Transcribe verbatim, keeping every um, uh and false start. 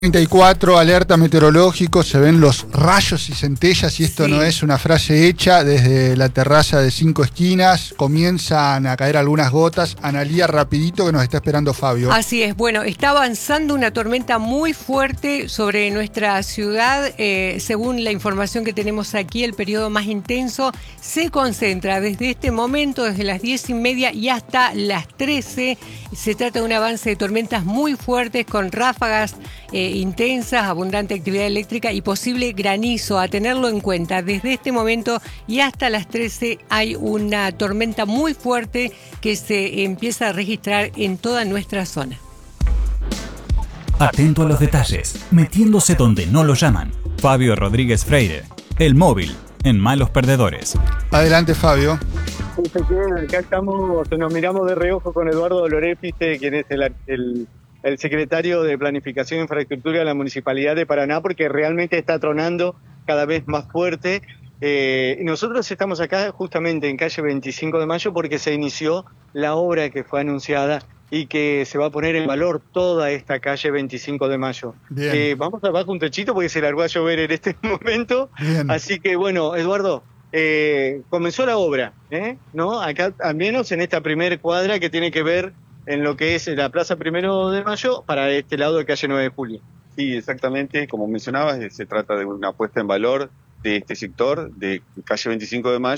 treinta y cuatro, alerta meteorológico, se ven los rayos y centellas y esto sí. No es una frase hecha. Desde la terraza de Cinco Esquinas comienzan a caer algunas gotas. Analía, rapidito que nos está esperando Fabio. Así es, bueno, está avanzando una tormenta muy fuerte sobre nuestra ciudad. Eh, según la información que tenemos aquí, el periodo más intenso se concentra desde este momento, desde las diez y media y hasta las trece. Se trata de un avance de tormentas muy fuertes con ráfagas eh, intensas, abundante actividad eléctrica y posible granizo. A tenerlo en cuenta, desde este momento y hasta las trece hay una tormenta muy fuerte que se empieza a registrar en toda nuestra zona. Atento a los detalles, metiéndose donde no lo llaman. Fabio Rodríguez Freire, el móvil en Malos Perdedores. Adelante, Fabio. Acá estamos, nos miramos de reojo con Eduardo Lorefiste, quien es el, el, el secretario de Planificación e Infraestructura de la Municipalidad de Paraná, porque realmente está tronando cada vez más fuerte. Eh, nosotros estamos acá justamente en calle veinticinco de mayo porque se inició la obra que fue anunciada y que se va a poner en valor toda esta calle veinticinco de mayo. Eh, vamos abajo un techito porque se largó a llover en este momento. Bien. Así que bueno, Eduardo, eh, comenzó la obra, ¿eh? ¿No? Acá, al menos en esta primer cuadra que tiene que ver en lo que es la Plaza Primero de Mayo para este lado de calle nueve de julio. Sí, exactamente, como mencionabas, se trata de una puesta en valor de este sector de calle veinticinco de mayo.